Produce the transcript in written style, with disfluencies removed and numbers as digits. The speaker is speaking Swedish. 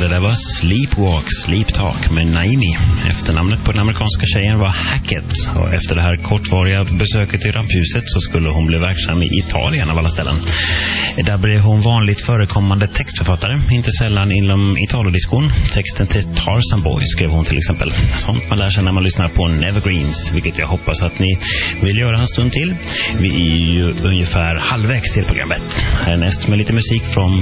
Det där var Sleepwalk, Sleep Talk med Naimi. Efternamnet på den amerikanska tjejen var Hackett. Och efter det här kortvariga besöket i rampljuset så skulle hon bli verksam i Italien av alla ställen. Där blev hon vanligt förekommande textförfattare, inte sällan inom Italodiskon. Texten till Tarzan Boy skrev hon till exempel. Sånt man lär sig när man lyssnar på Nevergreens, vilket jag hoppas att ni vill göra en stund till. Vi är ju ungefär halvvägs till programmet. Härnäst med lite musik från